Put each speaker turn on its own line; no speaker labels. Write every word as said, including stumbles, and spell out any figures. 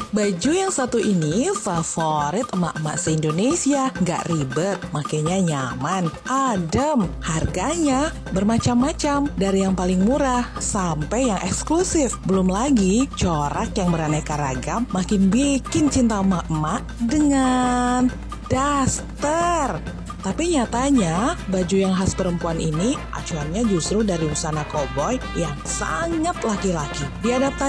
Baju yang satu ini favorit emak-emak se-Indonesia. Nggak ribet, makanya nyaman, adem. Harganya bermacam-macam, dari yang paling murah sampai yang eksklusif. Belum lagi corak yang beraneka ragam makin bikin cinta emak-emak dengan daster. Tapi nyatanya baju yang khas perempuan ini acuannya justru dari busana koboi yang sangat laki-laki. Diadaptasi